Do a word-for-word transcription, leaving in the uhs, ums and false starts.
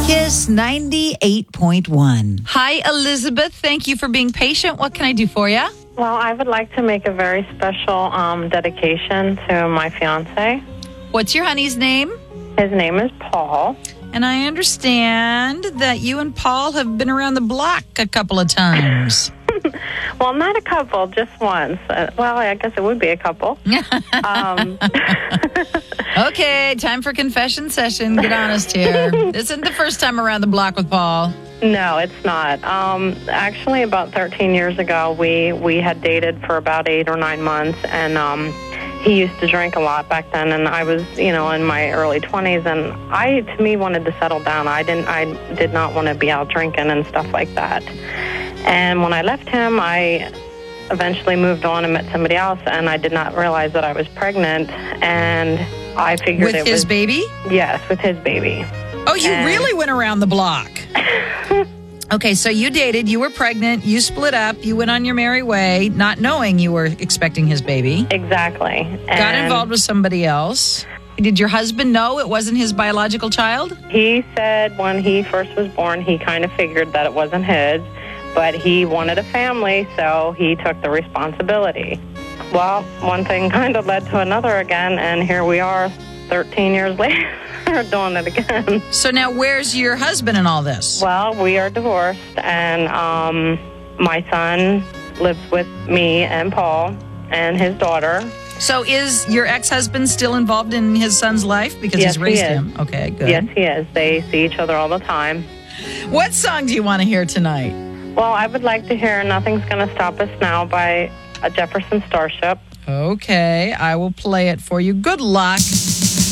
Kiss ninety-eight point one. Hi, Elizabeth. Thank you for being patient. What can I do for you? Well, I would like to make a very special um, dedication to my fiance. What's your honey's name? His name is Paul. And I understand that you and Paul have been around the block a couple of times. Well, not a couple, just once. Uh, well, I guess it would be a couple. um, Okay, time for confession session. Get honest here. This isn't the first time around the block with Paul. no, it's not. Um, actually, about thirteen years ago, we, we had dated for about eight or nine months, and um, he used to drink a lot back then, and I was, you know, in my early twenties, and I, to me, wanted to settle down. I didn't, I did not want to be out drinking and stuff like that. And when I left him, I eventually moved on and met somebody else, and I did not realize that I was pregnant, and I figured With it his was... baby? Yes, with his baby. Oh, you And- really went around the block. Okay, so you dated, you were pregnant, you split up, you went on your merry way, not knowing you were expecting his baby. Exactly. Got And involved with somebody else. Did your husband know it wasn't his biological child? he said when he first was born, he kind of figured that it wasn't his, but he wanted a family, so he took the responsibility. Well, one thing kind of led to another again, and here we are thirteen years later doing it again. So now where's your husband in all this? Well, we are divorced, and um, my son lives with me and Paul and his daughter. So is your ex-husband still involved in his son's life? Because Yes, he's raised he is. him. Okay, good. Yes, he is. They see each other all the time. What song do you want to hear tonight? Well, I would like to hear Nothing's Gonna Stop Us Now by uh, Jefferson Starship. Okay, I will play it for you. Good luck.